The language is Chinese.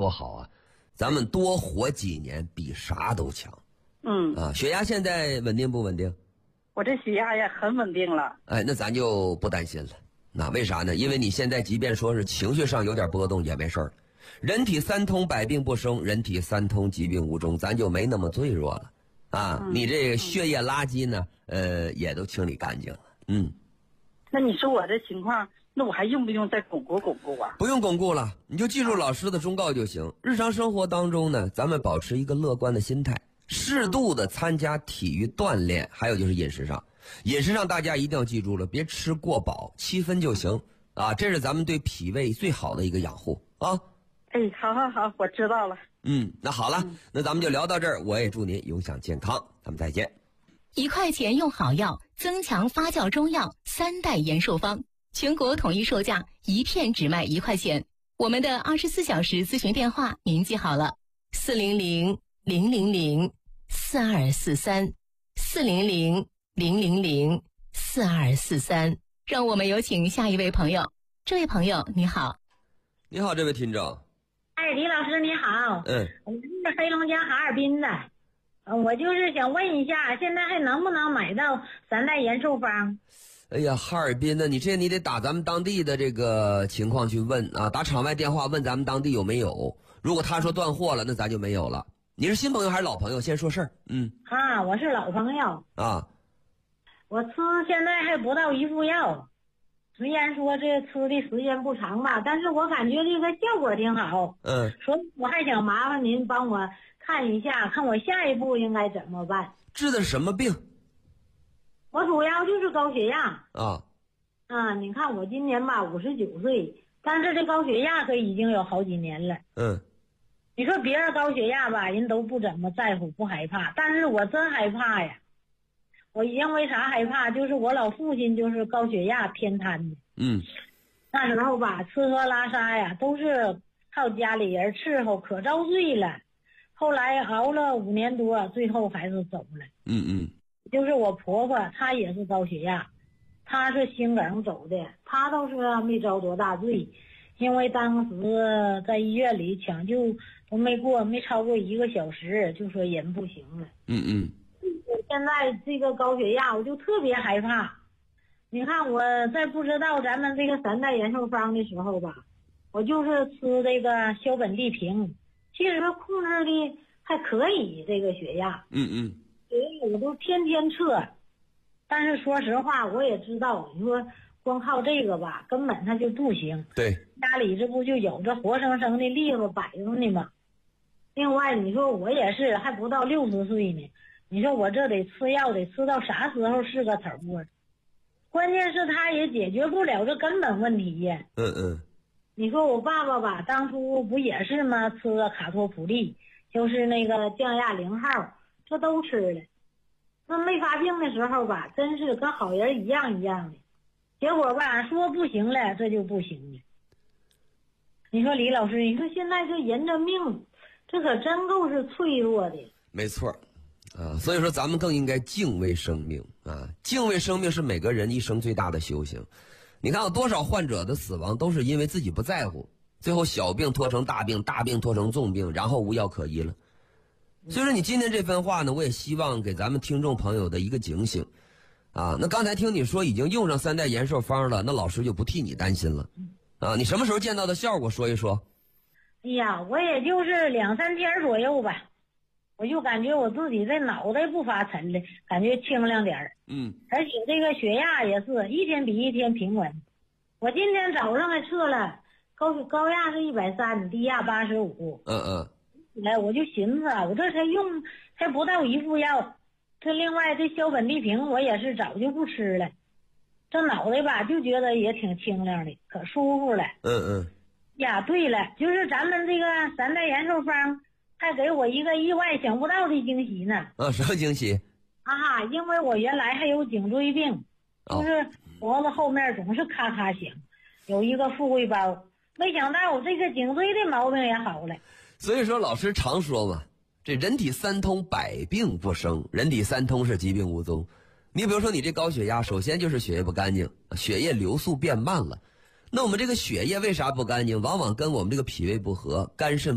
多好啊，咱们多活几年比啥都强。血压现在稳定不稳定？ 我这血压也很稳定了。 哎，那咱就不担心了。那为啥呢？因为你现在即便说是情绪上有点波动也没事儿。人体三通百病不生，人体三通疾病无终，咱就没那么脆弱了啊。你这个血液垃圾呢，也都清理干净了。 那你说我这情况，那我还用不用再巩固啊？ 不用巩固了，你就记住老师的忠告就行。日常生活当中呢，咱们保持一个乐观的心态，适度的参加体育锻炼，还有就是饮食上大家一定要记住了，别吃过饱，7分就行啊，这是咱们对脾胃最好的一个养护啊。 哎，好，我知道了。 那好了，那咱们就聊到这儿，我也祝您永享健康，咱们再见。 1块钱用好药，增强发酵中药3代延寿方，全国统一售价1片只卖1块钱。我们的24小时咨询电话您记好了，400-000-4243，400-000-4243。让我们有请下一位朋友。这位朋友你好。 你好，这位听众。 哎，李老师你好。我是黑龙江哈尔滨的。我就是想问一下，现在还能不能买到3代延寿方？ 哎呀，哈尔滨的，你得打咱们当地的这个情况去问啊，打场外电话问咱们当地有没有。如果他说断货了，那咱就没有了。你是新朋友还是老朋友？先说事儿。 我是老朋友啊。我吃现在还不到1副药，虽然说这吃的时间不长吧，但是我感觉这个效果挺好。所以我还想麻烦您帮我看一下，看我下一步应该怎么办。 治的是什么病？ 我主要就是高血压。你看我今年吧59岁，但是这高血压可已经有好几年了。你说别人高血压吧，人都不怎么在乎，不害怕，但是我真害怕呀。我因为啥害怕？就是我老父亲就是高血压偏瘫的。那时候吧，吃喝拉撒呀都是靠家里人伺候，可遭罪了。后来熬了5年多，最后还是走了。就是我婆婆，她也是高血压，她是心梗走的，她倒是没遭多大罪，因为当时在医院里抢救都没超过1个小时，就说人不行了。现在这个高血压我就特别害怕。你看我在不知道咱们这个3代延寿方的时候吧，我就是吃这个硝苯地平，其实控制的还可以，这个血压。所以我都天天测。但是说实话我也知道，你说光靠这个吧根本它就不行。 对， 家里这不就有这活生生的例子摆着呢吗？另外你说我也是还不到60岁呢，你说我这得吃药得吃到啥时候是个头啊？关键是他也解决不了这根本问题呀。你说我爸爸吧，当初不也是吗？吃了卡托普利，就是那个降压0号，这都吃了。那没发病的时候吧，真是跟好人一样的。结果吧，说不行了，这就不行了。你说李老师，你说现在这人的命，这可真够是脆弱的。 没错。所以说咱们更应该敬畏生命啊！敬畏生命是每个人一生最大的修行。你看有多少患者的死亡都是因为自己不在乎，最后小病拖成大病，大病拖成重病，然后无药可医了。所以说你今天这番话呢，我也希望给咱们听众朋友的一个警醒啊。那刚才听你说已经用上3代延寿方了，那老师就不替你担心了啊。你什么时候见到的效果说一说？ 哎呀，我也就是2-3天左右吧，我就感觉我自己这脑袋不发沉了，感觉清亮点儿。而且这个血压也是一天比一天平稳。我今天早上还测了，高压是130，低压85。来我就寻思我这才不到1副药，这另外这硝苯地平我也是早就不吃了，这脑袋吧就觉得也挺清亮的，可舒服了。呀，对了，就是咱们这个3代延寿方还给我一个意外想不到的惊喜呢。 什么惊喜？ 因为我原来还有颈椎病，就是脖子后面总是咔咔响，有一个富贵包，没想到我这个颈椎的毛病也好了。 所以说老师常说嘛，这人体三通百病不生，人体三通是疾病无踪。你比如说你这高血压，首先就是血液不干净，血液流速变慢了。那我们这个血液为啥不干净？往往跟我们这个脾胃不和、肝肾